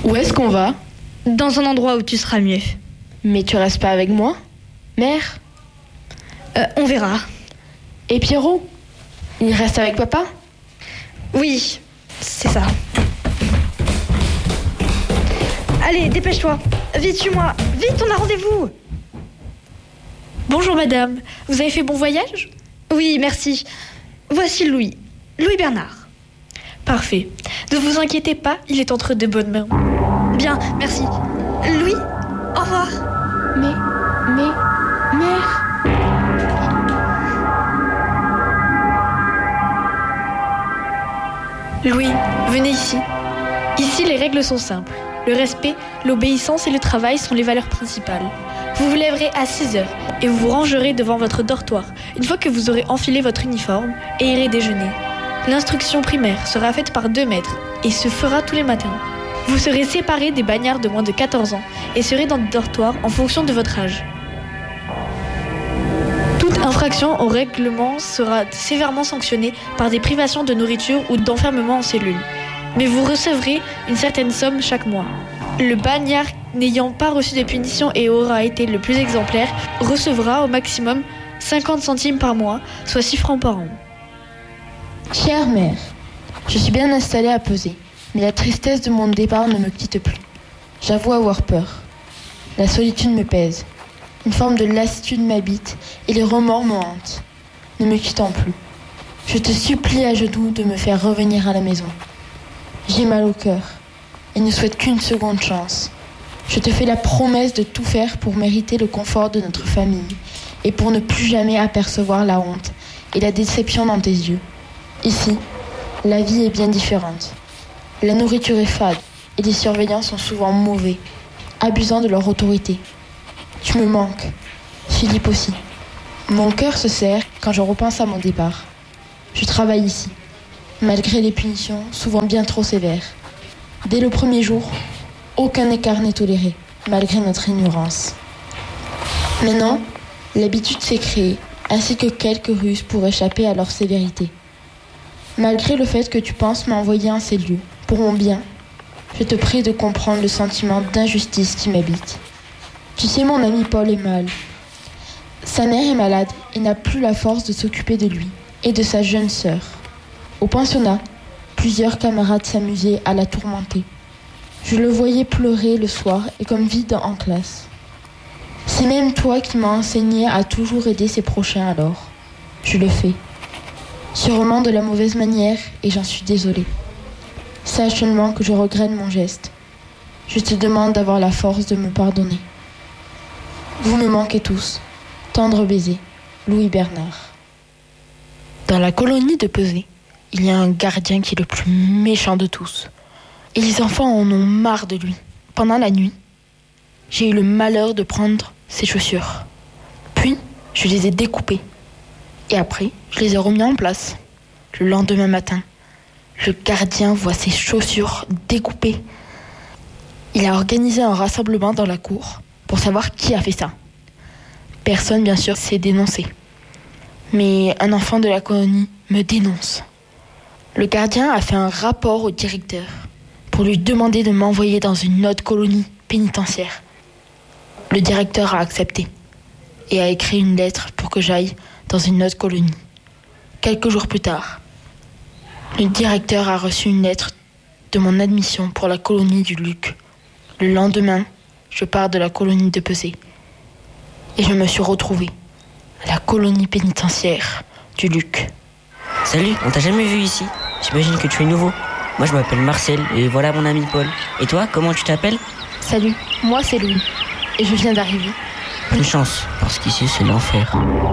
Où est-ce qu'on va? Dans un endroit où tu seras mieux. Mais tu restes pas avec moi, mère? On verra. Et Pierrot? Il reste avec papa? Oui, c'est ça. Allez, dépêche-toi. Vite, suis-moi. Vite, on a rendez-vous. Bonjour madame, vous avez fait bon voyage? Oui, merci. Voici Louis. Louis Bernard. Parfait. Ne vous inquiétez pas, il est entre de bonnes mains. Bien, merci. Louis, au revoir. Mais, mère... Louis, venez ici. Ici, les règles sont simples. Le respect, l'obéissance et le travail sont les valeurs principales. Vous vous lèverez à 6h et vous vous rangerez devant votre dortoir une fois que vous aurez enfilé votre uniforme et irez déjeuner. L'instruction primaire sera faite par 2 maîtres et se fera tous les matins. Vous serez séparés des bagnards de moins de 14 ans et serez dans le dortoir en fonction de votre âge. Toute infraction au règlement sera sévèrement sanctionnée par des privations de nourriture ou d'enfermement en cellule. Mais vous recevrez une certaine somme chaque mois. Le bagnard n'ayant pas reçu de punition et aura été le plus exemplaire recevra au maximum 50 centimes par mois, soit 6 francs par an. Chère mère, je suis bien installée à Pesé, mais la tristesse de mon départ ne me quitte plus. J'avoue avoir peur. La solitude me pèse. Une forme de lassitude m'habite et les remords me hantent, ne me quittant plus. Je te supplie à genoux de me faire revenir à la maison. J'ai mal au cœur et ne souhaite qu'une seconde chance. Je te fais la promesse de tout faire pour mériter le confort de notre famille et pour ne plus jamais apercevoir la honte et la déception dans tes yeux. Ici, la vie est bien différente. La nourriture est fade et les surveillants sont souvent mauvais, abusant de leur autorité. Tu me manques, Philippe aussi. Mon cœur se serre quand je repense à mon départ. Je travaille ici, malgré les punitions souvent bien trop sévères. Dès le premier jour, aucun écart n'est toléré, malgré notre ignorance. Maintenant, l'habitude s'est créée, ainsi que quelques ruses pour échapper à leur sévérité. Malgré le fait que tu penses m'envoyer en ces lieux, pour mon bien, je te prie de comprendre le sentiment d'injustice qui m'habite. Tu sais, mon ami Paul est mal. Sa mère est malade et n'a plus la force de s'occuper de lui et de sa jeune sœur. Au pensionnat, plusieurs camarades s'amusaient à la tourmenter. Je le voyais pleurer le soir et comme vide en classe. C'est même toi qui m'as enseigné à toujours aider ses prochains alors. Je le fais. Sûrement de la mauvaise manière et j'en suis désolée. Sache seulement que je regrette mon geste. Je te demande d'avoir la force de me pardonner. Vous me manquez tous. Tendre baiser, Louis Bernard. Dans la colonie de Pesé, il y a un gardien qui est le plus méchant de tous. Et les enfants en ont marre de lui. Pendant la nuit, j'ai eu le malheur de prendre ses chaussures. Puis, je les ai découpées. Et après, je les ai remis en place. Le lendemain matin, le gardien voit ses chaussures découpées. Il a organisé un rassemblement dans la cour pour savoir qui a fait ça. Personne, bien sûr, s'est dénoncé. Mais un enfant de la colonie me dénonce. Le gardien a fait un rapport au directeur pour lui demander de m'envoyer dans une autre colonie pénitentiaire. Le directeur a accepté et a écrit une lettre pour que j'aille dans une autre colonie. Quelques jours plus tard, le directeur a reçu une lettre de mon admission pour la colonie du Luc. Le lendemain, je pars de la colonie de Pesé et je me suis retrouvée à la colonie pénitentiaire du Luc. Salut, on t'a jamais vu ici. J'imagine que tu es nouveau. Moi je m'appelle Marcel et voilà mon ami Paul. Et toi, comment tu t'appelles? Salut, moi c'est Louis et je viens d'arriver. Bonne chance, parce qu'ici c'est l'enfer.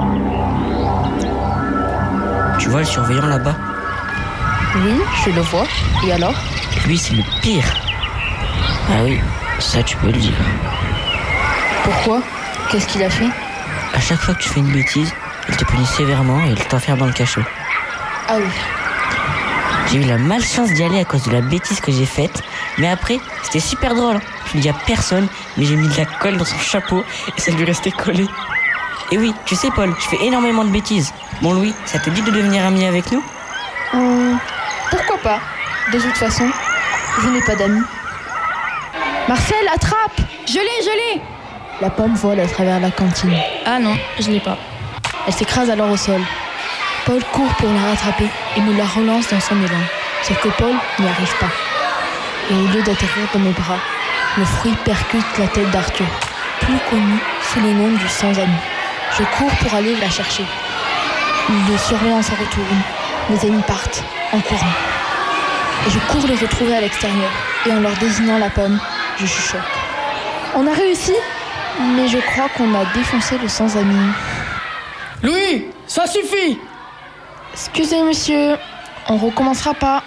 Tu vois le surveillant là-bas? Oui, je le vois. Et alors? Lui c'est le pire. Ah oui, ça tu peux le dire. Pourquoi? Qu'est-ce qu'il a fait? À chaque fois que tu fais une bêtise, il te punit sévèrement et il t'enferme dans le cachot. Ah oui. J'ai eu la malchance d'y aller à cause de la bêtise que j'ai faite. Mais après, c'était super drôle. Je ne dis à personne, mais j'ai mis de la colle dans son chapeau et ça lui restait collé. Et oui, tu sais Paul, je fais énormément de bêtises. Bon Louis, ça te dit de devenir ami avec nous? Pourquoi pas? De toute façon, je n'ai pas d'amis. Marcel, attrape! Je l'ai! La pomme vole à travers la cantine. Ah non, je l'ai pas. Elle s'écrase alors au sol. Paul court pour la rattraper et me la relance dans son élan. Sauf que Paul n'y arrive pas. Et au lieu d'atterrir dans mes bras, le fruit percute la tête d'Arthur, plus connu sous le nom du sans-ami. Je cours pour aller la chercher. Le surveillant s'en retourne. Mes amis partent en courant. Et je cours les retrouver à l'extérieur. Et en leur désignant la pomme, je chuchote. On a réussi, mais je crois qu'on a défoncé le sans-ami. Louis, ça suffit! Excusez, monsieur, on recommencera pas.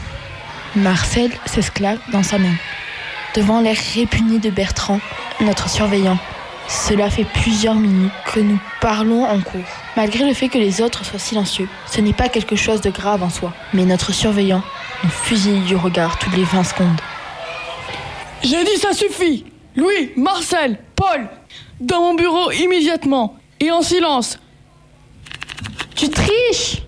Marcel s'esclave dans sa main, devant l'air répugné de Bertrand, notre surveillant. Cela fait plusieurs minutes que nous parlons en cours. Malgré le fait que les autres soient silencieux, ce n'est pas quelque chose de grave en soi. Mais notre surveillant nous fusille du regard toutes les 20 secondes. J'ai dit ça suffit! Louis, Marcel, Paul, dans mon bureau immédiatement et en silence. Tu triches!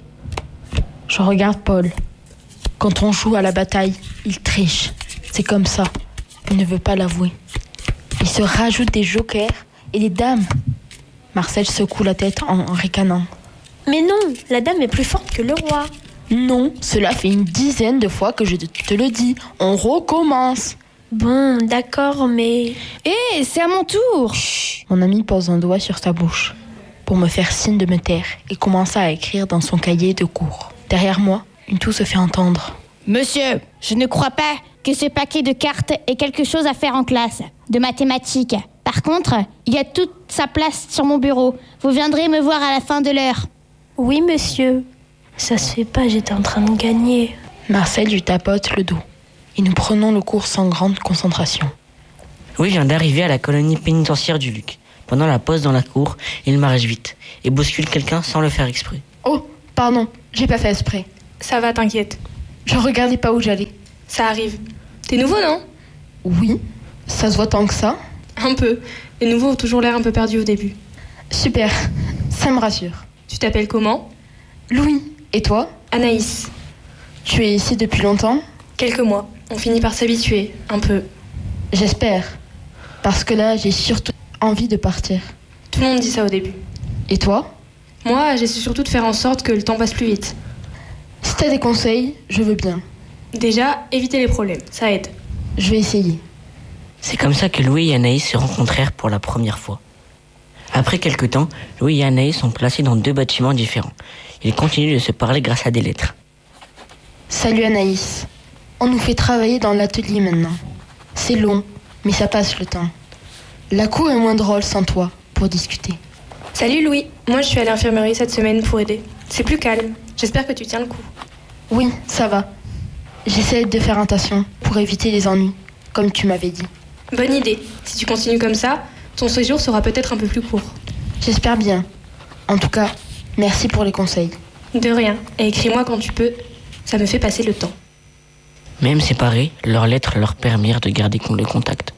Je regarde Paul. Quand on joue à la bataille, il triche. C'est comme ça. Il ne veut pas l'avouer. Il se rajoute des jokers et des dames. Marcel secoue la tête en ricanant. Mais non, la dame est plus forte que le roi. Non, cela fait une dizaine de fois que je te le dis. On recommence. Bon, d'accord, mais... Hé, c'est à mon tour! Mon ami pose un doigt sur sa bouche pour me faire signe de me taire et commença à écrire dans son cahier de cours. Derrière moi, une toux se fait entendre. Monsieur, je ne crois pas que ce paquet de cartes ait quelque chose à faire en classe, de mathématiques. Par contre, il y a toute sa place sur mon bureau. Vous viendrez me voir à la fin de l'heure. Oui, monsieur. Ça se fait pas, j'étais en train de gagner. Marcel lui tapote le dos. Et nous prenons le cours sans grande concentration. Louis vient d'arriver à la colonie pénitentiaire du Luc. Pendant la pause dans la cour, il marche vite et bouscule quelqu'un sans le faire exprès. Oh, pardon, j'ai pas fait exprès. Ça va, t'inquiète. Je regardais pas où j'allais. Ça arrive. T'es nouveau, non? Oui, ça se voit tant que ça. Un peu. Les nouveaux ont toujours l'air un peu perdus au début. Super, ça me rassure. Tu t'appelles comment? Louis, et toi? Anaïs. Tu es ici depuis longtemps? Quelques mois. On finit par s'habituer, un peu. J'espère. Parce que là, j'ai surtout envie de partir. Tout le monde dit ça au début. Et toi? Moi, j'essaie surtout de faire en sorte que le temps passe plus vite. Si t'as des conseils, je veux bien. Déjà, éviter les problèmes, ça aide. Je vais essayer. C'est comme ça que Louis et Anaïs se rencontrèrent pour la première fois. Après quelque temps, Louis et Anaïs sont placés dans 2 bâtiments différents. Ils continuent de se parler grâce à des lettres. Salut Anaïs. On nous fait travailler dans l'atelier maintenant. C'est long, mais ça passe le temps. La cour est moins drôle sans toi, pour discuter. Salut Louis, moi je suis à l'infirmerie cette semaine pour aider. C'est plus calme, j'espère que tu tiens le coup. Oui, ça va. J'essaie de faire attention pour éviter les ennuis, comme tu m'avais dit. Bonne idée, si tu continues comme ça, ton séjour sera peut-être un peu plus court. J'espère bien. En tout cas, merci pour les conseils. De rien, et écris-moi quand tu peux, ça me fait passer le temps. Même séparés, leurs lettres leur permirent de garder le contact.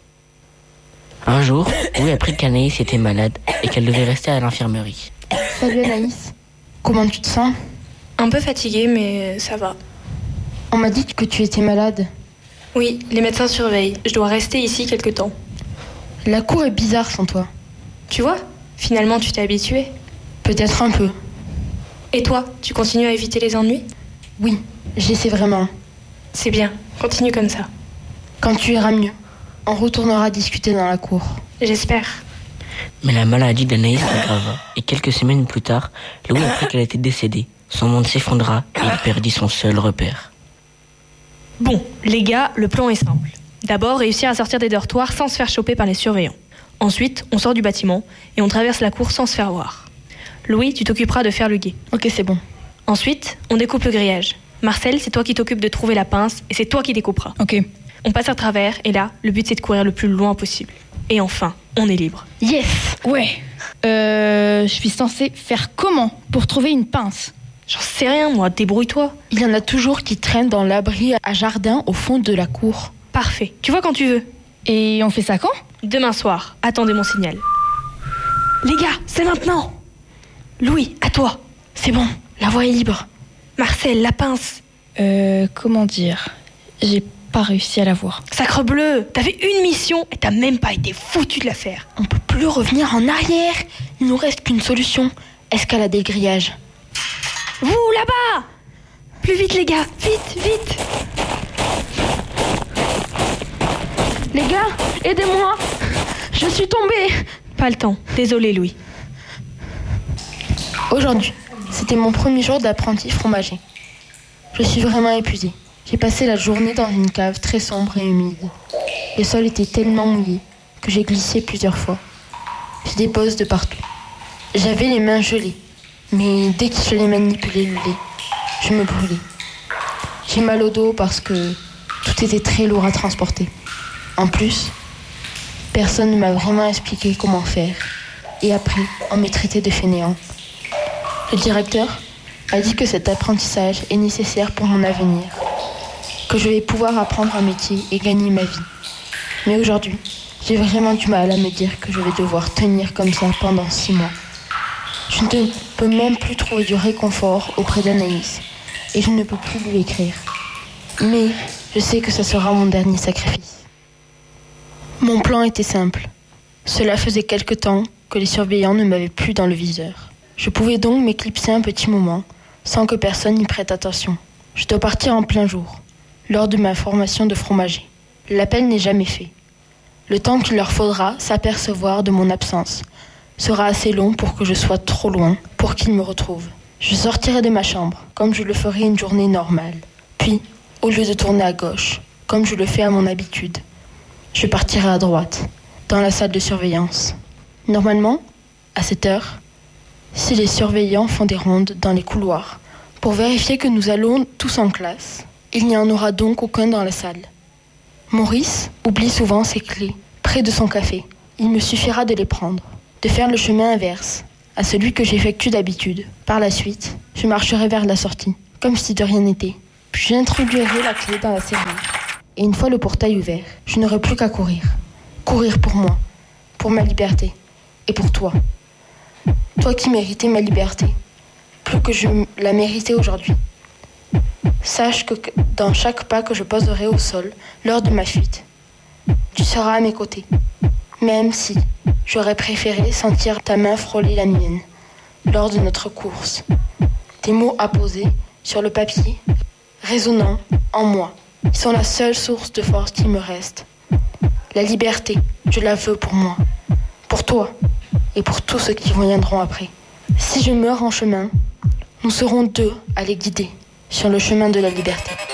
Un jour, Louis apprit qu'Anaïs était malade et qu'elle devait rester à l'infirmerie. Salut Anaïs. Comment tu te sens? Un peu fatiguée, mais ça va. On m'a dit que tu étais malade. Oui, les médecins surveillent. Je dois rester ici quelque temps. La cour est bizarre sans toi. Tu vois, finalement tu t'es habituée. Peut-être un peu. Et toi, tu continues à éviter les ennuis? Oui, j'essaie vraiment. C'est bien, continue comme ça. Quand tu iras mieux, on retournera discuter dans la cour. J'espère. Mais la maladie d'Anaïs s'aggrava, et quelques semaines plus tard, Louis apprit qu'elle était décédée. Son monde s'effondra et il perdit son seul repère. Bon, les gars, le plan est simple. D'abord, réussir à sortir des dortoirs sans se faire choper par les surveillants. Ensuite, on sort du bâtiment et on traverse la cour sans se faire voir. Louis, tu t'occuperas de faire le guet. Ok, c'est bon. Ensuite, on découpe le grillage. Marcel, c'est toi qui t'occupes de trouver la pince et c'est toi qui découperas. Ok. On passe à travers et là, le but c'est de courir le plus loin possible. Et enfin, on est libre. Yes! Ouais. Je suis censée faire comment pour trouver une pince? J'en sais rien, moi, débrouille-toi. Il y en a toujours qui traînent dans l'abri à jardin au fond de la cour. Parfait. Tu vois quand tu veux. Et on fait ça quand? Demain soir. Attendez mon signal. Les gars, c'est maintenant. Louis, à toi. C'est bon, la voie est libre. Marcel, la pince. Comment dire? J'ai pas réussi à la voir. Sacrebleu, t'avais une mission et t'as même pas été foutu de la faire. On peut plus revenir en arrière. Il nous reste qu'une solution. Escalader le grillage. Vous, là-bas! Plus vite, les gars, vite, vite! Les gars, aidez-moi. Je suis tombée. Pas le temps, désolé, Louis. Aujourd'hui, c'était mon premier jour d'apprenti fromager. Je suis vraiment épuisée. J'ai passé la journée dans une cave très sombre et humide. Le sol était tellement mouillé que j'ai glissé plusieurs fois. J'ai des bosses de partout. J'avais les mains gelées, mais dès que je les manipulais le lait, je me brûlais. J'ai mal au dos parce que tout était très lourd à transporter. En plus, personne ne m'a vraiment expliqué comment faire. Et après, on m'a traité de fainéant. Le directeur a dit que cet apprentissage est nécessaire pour mon avenir, que je vais pouvoir apprendre un métier et gagner ma vie. Mais aujourd'hui, j'ai vraiment du mal à me dire que je vais devoir tenir comme ça pendant 6 mois. Je ne peux même plus trouver du réconfort auprès d'Anaïs et je ne peux plus lui écrire. Mais je sais que ce sera mon dernier sacrifice. Mon plan était simple. Cela faisait quelque temps que les surveillants ne m'avaient plus dans le viseur. Je pouvais donc m'éclipser un petit moment sans que personne n'y prête attention. Je dois partir en plein jour, lors de ma formation de fromager. L'appel n'est jamais fait. Le temps qu'il leur faudra s'apercevoir de mon absence sera assez long pour que je sois trop loin pour qu'ils me retrouvent. Je sortirai de ma chambre, comme je le ferai une journée normale. Puis, au lieu de tourner à gauche, comme je le fais à mon habitude, je partirai à droite, dans la salle de surveillance. Normalement, à cette heure, si les surveillants font des rondes dans les couloirs pour vérifier que nous allons tous en classe, il n'y en aura donc aucun dans la salle. Maurice oublie souvent ses clés près de son café. Il me suffira de les prendre, de faire le chemin inverse à celui que j'effectue d'habitude. Par la suite, je marcherai vers la sortie, comme si de rien n'était. Puis j'introduirai la clé dans la serrure. Et une fois le portail ouvert, je n'aurai plus qu'à courir. Courir pour moi, pour ma liberté, et pour toi. Toi qui méritais ma liberté, plus que je la méritais aujourd'hui. Sache que dans chaque pas que je poserai au sol lors de ma fuite, tu seras à mes côtés, même si j'aurais préféré sentir ta main frôler la mienne lors de notre course. Tes mots apposés sur le papier, résonnant en moi, sont la seule source de force qui me reste. La liberté, je la veux pour moi, pour toi et pour tous ceux qui viendront après. Si je meurs en chemin, nous serons 2 à les guider sur le chemin de la liberté.